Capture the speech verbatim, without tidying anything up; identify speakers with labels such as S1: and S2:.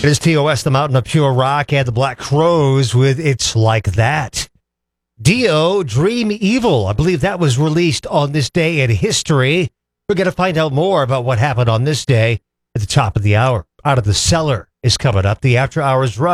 S1: It is T O S, the Mountain of Pure Rock, and the Black Crowes with It's Like That. Dio, Dream Evil. I believe that was released on this day in history. We're going to find out more about what happened on this day at the top of the hour. Out of the Cellar is coming up. The After Hours Rush.